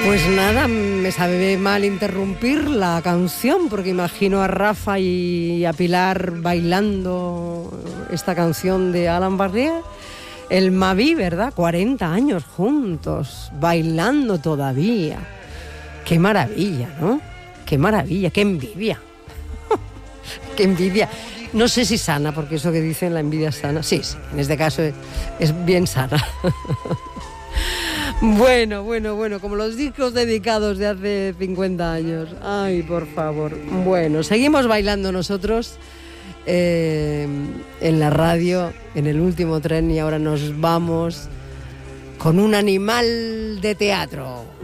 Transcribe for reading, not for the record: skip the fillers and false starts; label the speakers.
Speaker 1: Pues nada, me sabe mal interrumpir la canción porque imagino a Rafa y a Pilar bailando esta canción de Alan Barrier. El Mavi, ¿verdad? 40 años juntos, bailando todavía. Qué maravilla, ¿no? Qué maravilla, qué envidia. Qué envidia. No sé si sana, porque eso que dicen, la envidia es sana. Sí, en este caso es bien sana. Bueno, como los discos dedicados de hace 50 años. Ay, por favor. Bueno, seguimos bailando nosotros en la radio, en el último tren, y ahora nos vamos con un animal de teatro.